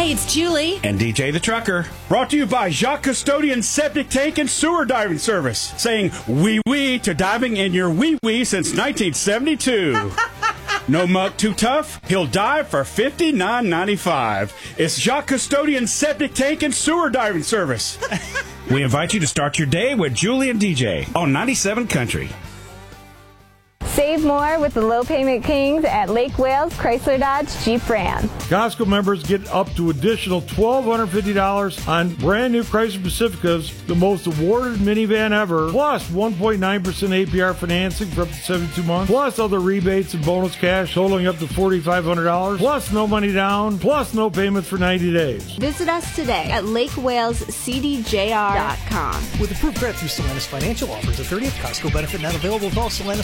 Hey, it's Julie. And DJ the Trucker. Brought to you by Jacques Custodian Septic Tank and Sewer Diving Service. Saying wee-wee to diving in your wee-wee since 1972. No muck too tough? He'll dive for $59.95. It's Jacques Custodian Septic Tank and Sewer Diving Service. We invite you to start your day with Julie and DJ on 97 Country. Save more with the low payment kings at Lake Wales Chrysler Dodge Jeep Ram. Costco members get up to additional $1,250 on brand new Chrysler Pacificas, the most awarded minivan ever, plus 1.9% APR financing for up to 72 months, plus other rebates and bonus cash totaling up to $4,500, plus no money down, plus no payments for 90 days. Visit us today at LakewalesCDJR.com. With approved credit through Stellantis Financial offers, a 30th Costco benefit not available with all Stellantis